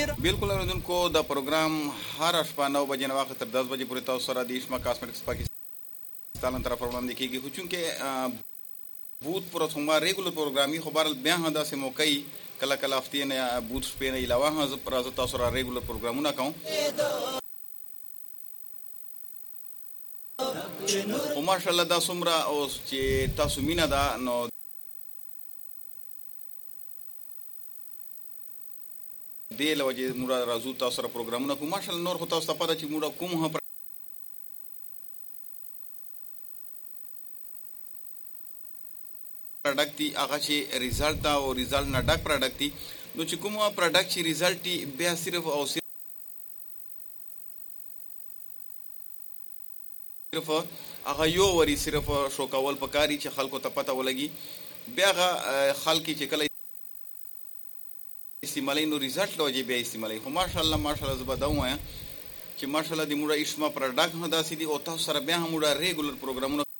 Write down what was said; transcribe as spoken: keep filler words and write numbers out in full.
बिल्कुल اوریدونکو دا پروګرام هر شپه نو بجې نه وخت تر دس بجې پورې تاسو سره د اشما کاسمیټکس پاکستان طرف وړاندې کیږي خو چونکې بوت پر ثم ریګولر پروګرامي خبر بیا هم داسې موقعي کله کله هفتې نه بوت شپې نه علاوه هم پر تاسو سره ریګولر پروګرامونه کوم او ماشاءالله دا څومره او چې تاسو مینا دا نو دی لوجه موږ راځو تاسو سره پروګرامونه کوم ماشاءالله نور خو تاسو ته پته چې موږ کوم هم پروډکټ دی هغه چې ریزلټ دا او ریزلټ نه ډک پروډکټ دی نو چې کوم پروډکټ چې ریزلټ دی بیا صرف او صرف هغه یو وری صرف شو کول پکاري چې خلکو ته پته ولګي بیا هغه خلک چې کله استعمالي نو ریزلټ لوجه بیا استعمالي خو ماشاءالله ماشاءالله زبدا وایم چې ماشاءالله د موږ اشما پروډکټ هم داسې دي او تاسو سره بیا هم موږ ریګولر پروګرامونه